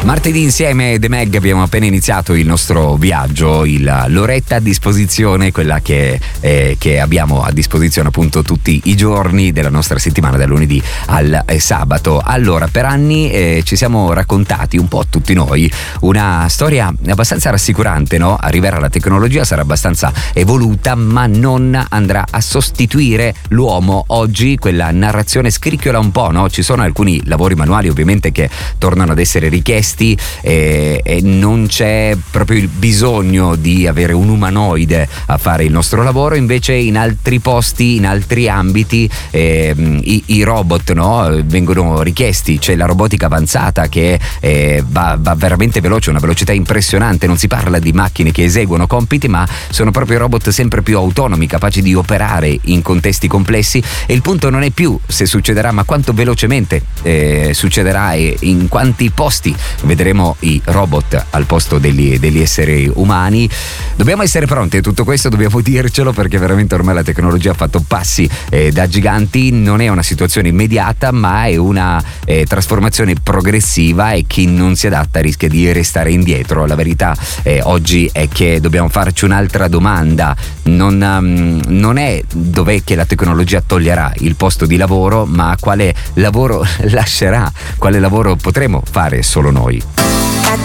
Martedì insieme The Meg abbiamo appena iniziato il nostro viaggio, l'oretta a disposizione, quella che abbiamo a disposizione appunto tutti i giorni della nostra settimana, dal lunedì al sabato. Allora, per anni ci siamo raccontati un po' tutti noi una storia abbastanza rassicurante, no? Arriverà la tecnologia, sarà abbastanza evoluta, ma non andrà a sostituire l'uomo. Oggi quella narrazione scricchiola un po', no? Ci sono alcuni lavori manuali ovviamente che tornano ad essere richiesti e non c'è proprio il bisogno di avere un umanoide a fare il nostro lavoro. Invece in altri posti, in altri ambiti i robot, no? Vengono richiesti. C'è la robotica avanzata che va veramente veloce, una velocità impressionante. Non si parla di macchine che eseguono compiti, ma sono proprio robot sempre più autonomi, capaci di operare in contesti complessi. E il punto non è più se succederà, ma quanto velocemente succederà e in quanti posti vedremo i robot al posto degli esseri umani. Dobbiamo essere pronti a tutto questo, dobbiamo dircelo, perché veramente ormai la tecnologia ha fatto passi da giganti. Non è una situazione immediata, ma è una trasformazione progressiva, e chi non si adatta rischia di restare indietro. La verità oggi è che dobbiamo farci un'altra domanda: non è dov'è che la tecnologia toglierà il posto di lavoro, ma quale lavoro lascerà, quale lavoro potremo fare solo noi.